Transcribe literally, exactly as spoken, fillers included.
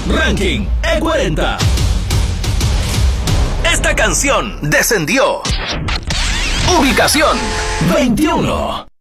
Ranking E cuarenta. Esta canción descendió. Ubicación veintiuno.